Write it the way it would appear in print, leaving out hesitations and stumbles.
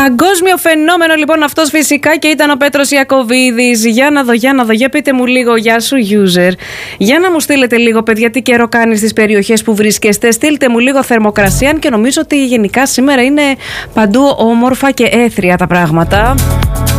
Παγκόσμιο φαινόμενο λοιπόν αυτός φυσικά και ήταν ο Πέτρος Ιακωβίδης. Για να δω, για πείτε μου λίγο, γεια σου user. Για να μου στείλετε λίγο, παιδιά, τι καιρό κάνει στις περιοχές που βρίσκεστε. Στείλτε μου λίγο θερμοκρασία, και νομίζω ότι γενικά σήμερα είναι παντού όμορφα και έθρια τα πράγματα.